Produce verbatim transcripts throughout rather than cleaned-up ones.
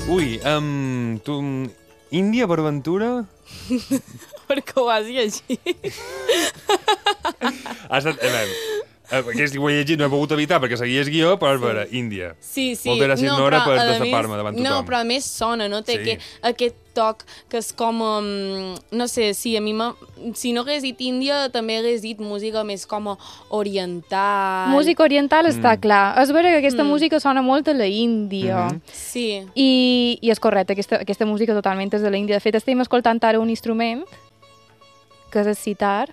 Ui, um, tu... Índia per aventura? Perquè ho has llegit. Ha estat... A veure, aquest ho he llegit, no he pogut evitar perquè seguies guió, però és vera, Índia. Sí, sí. Moltes gràcies, no, Nora, per a destapar-me més- davant tothom. No, però a més sona, no? Té Sí. que, aquest toc que és com... Um, no sé, sí, a mi... m'ha- Si no hagués dit Índia, també hagués dit música més com oriental. Música oriental està Mm. clar. És vera que aquesta Mm. música sona molt a la Índia. Mhm. Sí. I, I és correcte, aquesta, aquesta música totalment és de la Índia. De fet, estem escoltant ara un instrument, que és el sitar.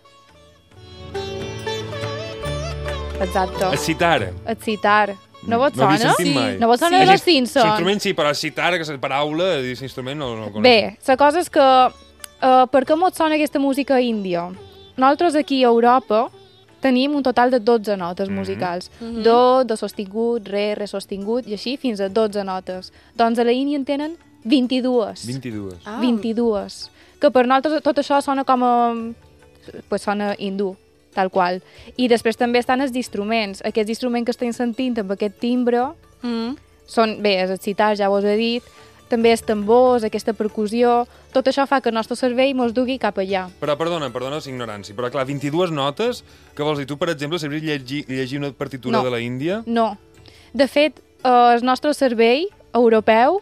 Exacte. El sitar. El sitar. No vos No havia sona? sentit mai. No vos sona Sí. de los És Simpsons? L'instrument sí, però el sitar, que és la paraula, aquest instrument no, no el conec. Bé, la cosa és que... Uh, per què mos sona aquesta música índia? Nosaltres aquí a Europa tenim un total de dotze notes Mhm. musicals. Mhm. Do, do sostingut, re, re sostingut, i així fins a dotze notes. Doncs a la Índia en tenen vint-i-dues. vint-i-dues. Ah. vint-i-dues. Que per nosaltres tot això sona com a... Pues sona hindú, tal qual. I després també estan els instruments. Aquests instruments que estem sentint amb aquest timbre Mm. són, bé, és el sitar, ja vos he dit, també els tambors, aquesta percussió, tot això fa que el nostre cervell mos dugui cap allà. Però, perdona, perdona la ignorància, però clar, vint-i-dues notes, què vols dir? Tu, per exemple, sabries llegir, llegir una partitura No. de la Índia? No. De fet, eh, el nostre cervell europeu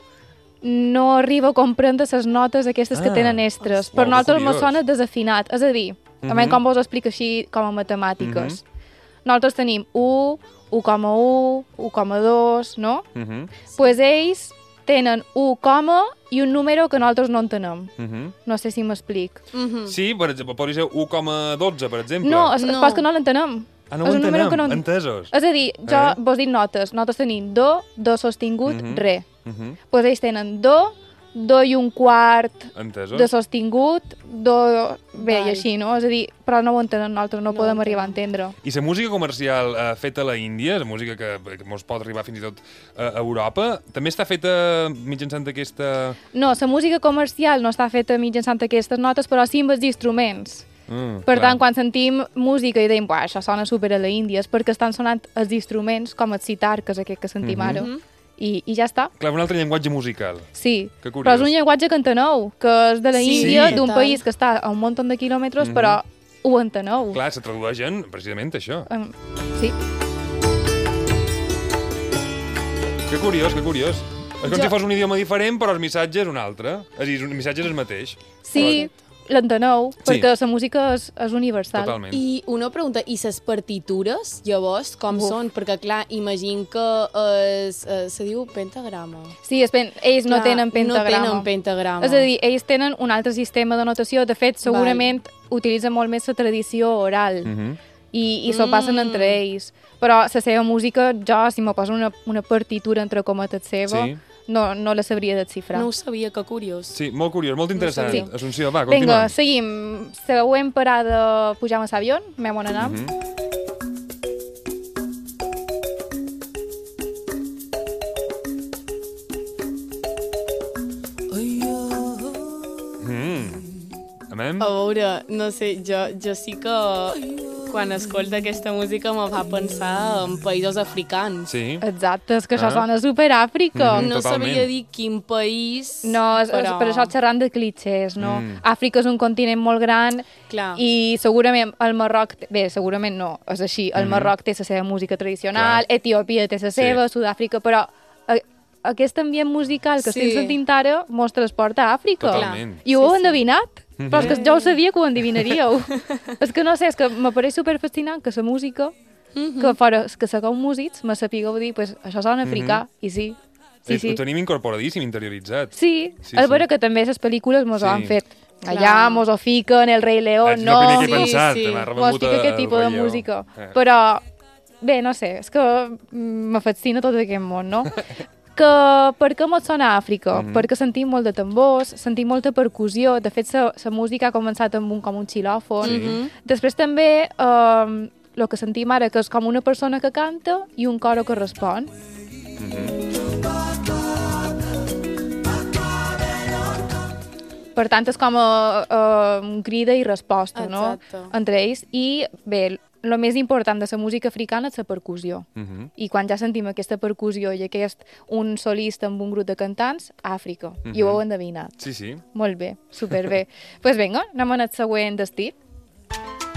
no arriba a comprendre les notes aquestes que Ah. tenen estres. Uau, Per que nosaltres mos curiós. sona desafinat. És a dir, Mhm. també com vos ho explico així com a matemàtiques. Nosaltres tenim u, u coma u, u coma dos, no? Uh -huh. Pues ells tenen u coma i un número que nosaltres no entenem. Uh -huh. No sé si m'explic. Mhm. Sí, per exemple, podria ser u coma dotze, per exemple. No, és, No. és pas que no l'entenem. ah, no és ho un número que entenem, no- entesos. És a dir, jo Eh? vos dic notes. Nosaltres tenim do, do sostingut, Mhm. re. Uh -huh. Pues ells tenen do, do i un quart Entesos. de sostingut, do... Bé, Val. i així, no? És a dir, però no ho entenem nosaltres, no, No podem ho arribar a entenem. entendre. I la música comercial eh, feta a la Índia, la música que, que mos pot arribar fins i tot eh, a Europa, també està feta mitjançant aquesta... No, la música comercial no està feta mitjançant aquestes notes, però sí amb els instruments. Mm, Per clar. tant, quan sentim música i deim, buah, això sona super a la Índia, és perquè estan sonant els instruments com el sitar, que és aquest que sentim Mhm. ara. Mhm. I, I ja està. Clar, un altre llenguatge musical. Sí, Que curiós. però és un llenguatge que enteneu, que és de la Sí, Índia, sí. d'un Tant. país que està a un munt de quilòmetres, Mhm. però ho enteneu. Clar, se tradueixen precisament això. Um, sí. Que curiós, que curiós. És com Jo- si fos un idioma diferent, però el missatge és un altre. És a dir, el missatge és el mateix. Sí, l'enteneu, Sí. perquè la música és, és universal. Totalment. I una pregunta, i les partitures, llavors, com Uf. són? Perquè, clar, imagino que es, eh, se diu pentagrama. Sí, és pen... ells no Clar, tenen pentagrama. No tenen pentagrama. És a dir, ells tenen un altre sistema de notació. De fet, segurament utilitzen molt més la tradició oral. Mhm. i, i s'ho passen Mm. entre ells. Però la seva música, jo, si me poso una, una partitura entre cometes seva, Sí. no, no la sabria desxifrar. No ho sabia, que curiós. Sí, molt curiós, molt interessant. Sí. Assumpció, va, continuem. Vinga, seguim. Següent parada, pujam a l'avió, anem on anem. Mhm. Mm. Amem? A veure, no sé, jo, jo sí que quan escolto aquesta música me fa pensar en països africans. Sí. Exacte, és que això Ah. sona super Àfrica. Mhm. No totalment. sabria dir quin país, No, és, però... és per això xerrant de clichés, no? Mm. Àfrica és un continent molt gran Clar. i segurament el Marroc... té- Bé, segurament no, és així. El Mhm. Marroc té la seva música tradicional, Clar. Etiòpia té la seva, Sud-àfrica, però a, aquest ambient musical que Sí. estem sentint ara mos transporta a Àfrica. Totalment. I ho heu Sí, sí. endevinat? Mhm. Però és que jo ho sabia que ho endevinaríeu. És que no sé, és que m'apareix superfascinant que la música, Mhm. que fora que sigueu músics, me sapigueu dir, pues, això sona africà, i sí. Sí, Eh, sí. Ho tenim incorporadíssim, interioritzat. Sí, Sí, és sí. vera que també les pel·lícules mos Sí. ho han fet. Clar. Allà mos ho fiquen, El rei León, És no, el primer que he Sí, pensat, sí. m'ha mos revingut fica aquest el tipus de Rei Lleó. música. Eh. Però, bé, no sé, és que mm, me fascina tot aquest món, no? que per què mos sona Àfrica? Mhm. Perquè sentim molt de tambors, sentim molta percussió, de fet la música ha començat amb un, com un xilòfon. Sí. Mhm. Després també eh, el que sentim ara, que és com una persona que canta i un coro que respon. Mhm. Per tant, és com a, a, un crida i resposta, no? Exacte. Entre ells. I, bé, el més important de la música africana és la percussió. Uh -huh. I quan ja sentim aquesta percussió i aquest un solista amb un grup de cantants, Àfrica. Uh -huh. I ho heu endevinat. Sí, sí. Molt bé, superbé. Doncs pues vinga, anem al següent destí.